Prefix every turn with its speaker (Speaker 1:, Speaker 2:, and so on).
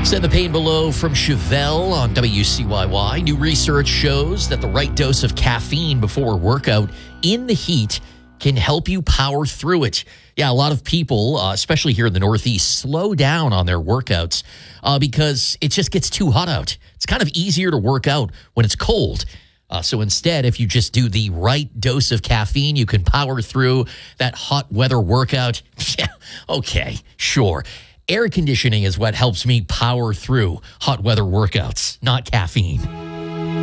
Speaker 1: Send the pain below from Chevelle on WCYY. New research shows that the right dose of caffeine before a workout in the heat can help you power through it. Yeah, a lot of people, especially here in the Northeast, slow down on their workouts because it just gets too hot out. It's kind of easier to work out when it's cold. So instead, if you just do the right dose of caffeine, you can power through that hot weather workout. Yeah, okay, sure. Air conditioning is what helps me power through hot weather workouts, not caffeine.